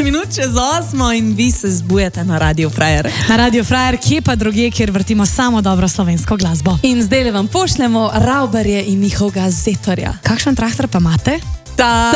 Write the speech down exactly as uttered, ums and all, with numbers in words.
minut čez osmo in vi se zbujete na Radio Frajer. Na Radio Frajer, kje pa drugje, kjer vrtimo samo dobro slovensko glasbo. In zdaj le vam pošljemo Ravbarje in njihovega Zetorja. Kakšen traktor pa imate? Ta